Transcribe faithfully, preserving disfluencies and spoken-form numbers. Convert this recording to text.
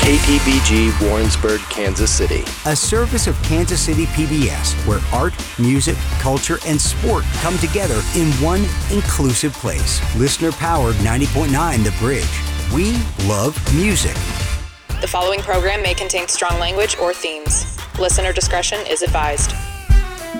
K T B G Warrensburg, Kansas City. A service of Kansas City P B S, where art, music, culture, and sport come together in one inclusive place. Listener-powered ninety point nine The Bridge. We love music. The following program may contain strong language or themes. Listener discretion is advised.